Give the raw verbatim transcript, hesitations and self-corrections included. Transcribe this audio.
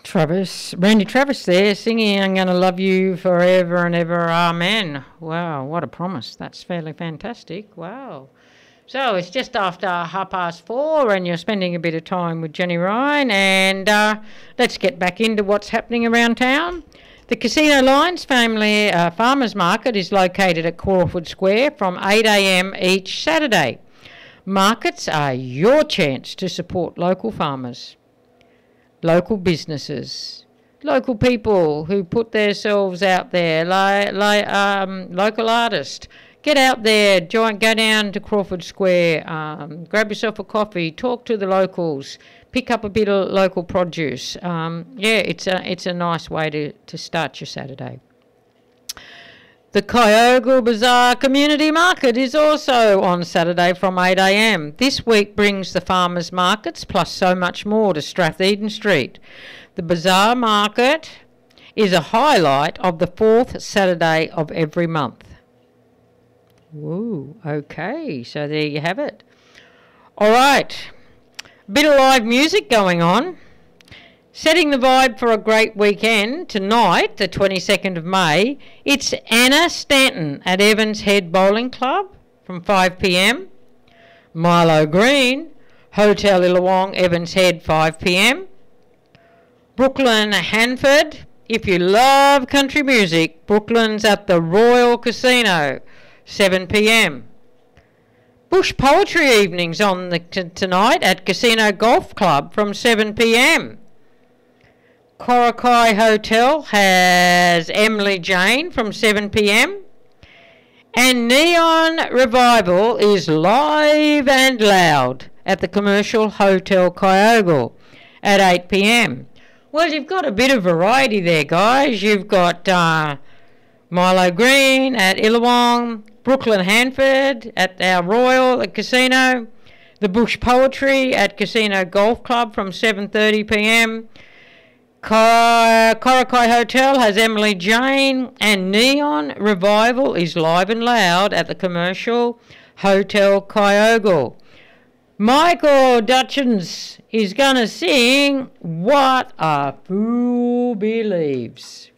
Travis, Randy Travis there singing I'm Gonna Love You Forever and Ever, Amen. Wow, what a promise. That's fairly fantastic. Wow. So it's just after half past four and you're spending a bit of time with Jenny Ryan, and uh, let's get back into what's happening around town. The Casino Lines Family uh, Farmers Market is located at Crawford Square from eight a m each Saturday. Markets are your chance to support local farmers, local businesses, local people who put themselves out there, like, like um, local artists. Get out there, join, go down to Crawford Square, um, grab yourself a coffee, talk to the locals, pick up a bit of local produce. Um, yeah, it's a, it's a nice way to, to start your Saturday. The Kyogle Bazaar Community Market is also on Saturday from eight a m. This week brings the farmers markets plus so much more to Stratheden Street. The Bazaar Market is a highlight of the fourth Saturday of every month. Ooh, okay, so there you have it. All right, a bit of live music going on. Setting the vibe for a great weekend tonight, the twenty-second of May, it's Anna Stanton at Evans Head Bowling Club from five p m. Milo Green, Hotel Illawong, Evans Head, five p m. Brooklyn Hanford, if you love country music, Brooklyn's at the Royal Casino, seven p m. Bush Poetry Evenings on the t- tonight at Casino Golf Club from seven p m. Korakai Hotel has Emily Jane from seven p m. And Neon Revival is live and loud at the Commercial Hotel Kyogle at eight p m. Well, you've got a bit of variety there, guys. You've got uh, Milo Green at Illawong, Brooklyn Hanford at our Royal at Casino, the Bush Poetry at Casino Golf Club from seven thirty p m. Korakai Hotel has Emily Jane, and Neon Revival is live and loud at the Commercial Hotel Kyogle. Michael Dutchins is going to sing What a Fool Believes.